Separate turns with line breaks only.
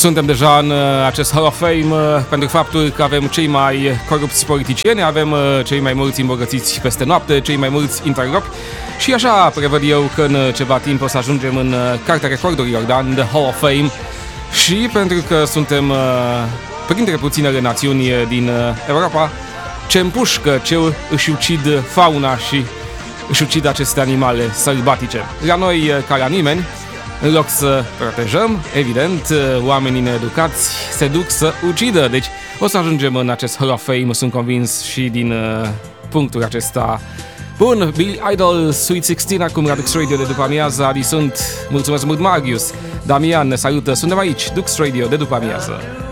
Suntem deja în acest Hall of Fame pentru faptul că avem cei mai corupți politicieni, avem cei mai mulți îmbogățiți peste noapte, cei mai mulți interropi și așa prevăd eu că în ceva timp o să ajungem în Cartea Recordurilor, da? În The Hall of Fame. Și pentru că suntem printre puținele națiuni din Europa ce împușcă, ce își ucid fauna și își ucid aceste animale sălbatice. La noi, ca la nimeni, în loc să protejăm, evident, oamenii needucați se duc să ucidă. Deci o să ajungem în acest Hall of Fame, sunt convins, și din punctul acesta. Bun, Billy Idol, Sweet 16, acum la Dux Radio de după amiază. Adi sunt, mulțumesc mult Marius, Damian ne salută, suntem aici, Dux Radio de după amiază.